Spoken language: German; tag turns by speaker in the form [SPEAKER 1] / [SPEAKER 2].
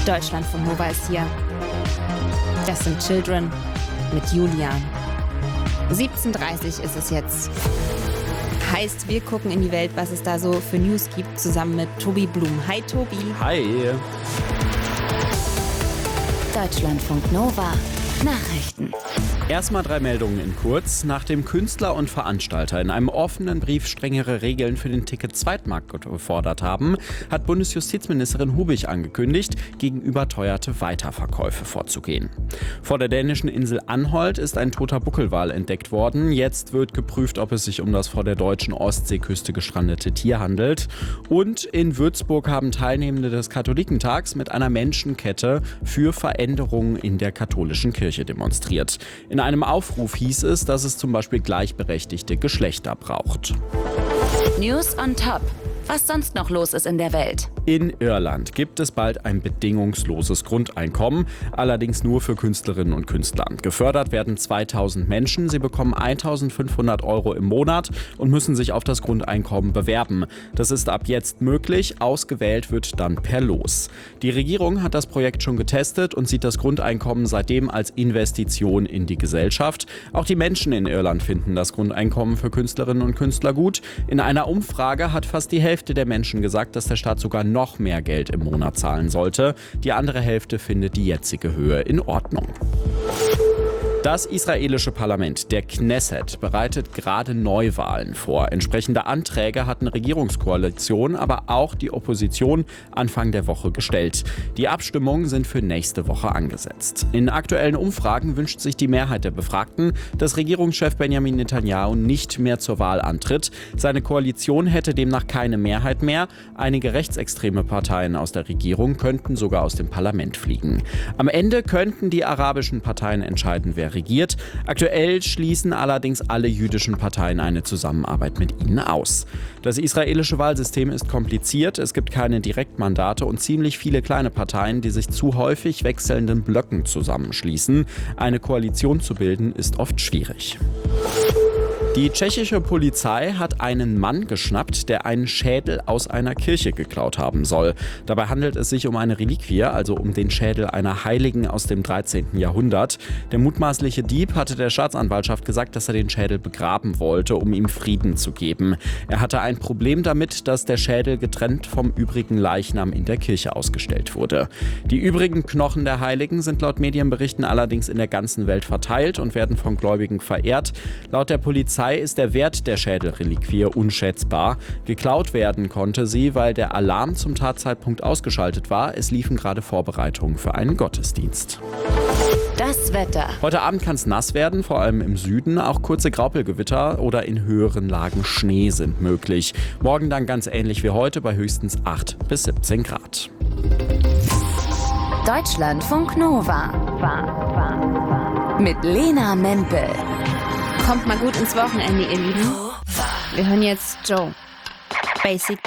[SPEAKER 1] Deutschland von Nova ist hier. Das sind Children mit Julian. 17:30 Uhr ist es jetzt. Heißt, wir gucken in die Welt, was es da so für News gibt, zusammen mit Tobi Blum. Hi Tobi.
[SPEAKER 2] Hi.
[SPEAKER 3] Deutschlandfunk Nova Nachrichten.
[SPEAKER 2] Erstmal 3 Meldungen in kurz. Nachdem Künstler und Veranstalter in einem offenen Brief strengere Regeln für den Ticket-Zweitmarkt gefordert haben, hat Bundesjustizministerin Hubich angekündigt, gegen überteuerte Weiterverkäufe vorzugehen. Vor der dänischen Insel Anholt ist ein toter Buckelwal entdeckt worden. Jetzt wird geprüft, ob es sich um das vor der deutschen Ostseeküste gestrandete Tier handelt. Und in Würzburg haben Teilnehmende des Katholikentags mit einer Menschenkette für Veränderungen in der katholischen Kirche demonstriert. In einem Aufruf hieß es, dass es zum Beispiel gleichberechtigte Geschlechter braucht.
[SPEAKER 3] News on top. Was sonst noch los ist in der Welt.
[SPEAKER 2] In Irland gibt es bald ein bedingungsloses Grundeinkommen, allerdings nur für Künstlerinnen und Künstler. Gefördert werden 2000 Menschen, sie bekommen 1500 € im Monat und müssen sich auf das Grundeinkommen bewerben. Das ist ab jetzt möglich, ausgewählt wird dann per Los. Die Regierung hat das Projekt schon getestet und sieht das Grundeinkommen seitdem als Investition in die Gesellschaft. Auch die Menschen in Irland finden das Grundeinkommen für Künstlerinnen und Künstler gut. In einer Umfrage hat fast die Hälfte der Menschen gesagt, dass der Staat sogar noch mehr Geld im Monat zahlen sollte. Die andere Hälfte findet die jetzige Höhe in Ordnung. Das israelische Parlament, der Knesset, bereitet gerade Neuwahlen vor. Entsprechende Anträge hatten Regierungskoalition, aber auch die Opposition Anfang der Woche gestellt. Die Abstimmungen sind für nächste Woche angesetzt. In aktuellen Umfragen wünscht sich die Mehrheit der Befragten, dass Regierungschef Benjamin Netanyahu nicht mehr zur Wahl antritt. Seine Koalition hätte demnach keine Mehrheit mehr. Einige rechtsextreme Parteien aus der Regierung könnten sogar aus dem Parlament fliegen. Am Ende könnten die arabischen Parteien entscheiden, wer regiert. Aktuell schließen allerdings alle jüdischen Parteien eine Zusammenarbeit mit ihnen aus. Das israelische Wahlsystem ist kompliziert, es gibt keine Direktmandate und ziemlich viele kleine Parteien, die sich zu häufig wechselnden Blöcken zusammenschließen. Eine Koalition zu bilden ist oft schwierig. Die tschechische Polizei hat einen Mann geschnappt, der einen Schädel aus einer Kirche geklaut haben soll. Dabei handelt es sich um eine Reliquie, also um den Schädel einer Heiligen aus dem 13. Jahrhundert. Der mutmaßliche Dieb hatte der Staatsanwaltschaft gesagt, dass er den Schädel begraben wollte, um ihm Frieden zu geben. Er hatte ein Problem damit, dass der Schädel getrennt vom übrigen Leichnam in der Kirche ausgestellt wurde. Die übrigen Knochen der Heiligen sind laut Medienberichten allerdings in der ganzen Welt verteilt und werden von Gläubigen verehrt. Laut der Polizei ist der Wert der Schädelreliquie unschätzbar. Geklaut werden konnte sie, weil der Alarm zum Tatzeitpunkt ausgeschaltet war. Es liefen gerade Vorbereitungen für einen Gottesdienst.
[SPEAKER 3] Das Wetter.
[SPEAKER 2] Heute Abend kann es nass werden, vor allem im Süden. Auch kurze Graupelgewitter oder in höheren Lagen Schnee sind möglich. Morgen dann ganz ähnlich wie heute bei höchstens 8 bis 17 Grad.
[SPEAKER 3] Deutschlandfunk Nova. Mit Lena Mempel.
[SPEAKER 1] Kommt mal gut ins Wochenende, ihr Lieben. Wir hören jetzt Joe. Basic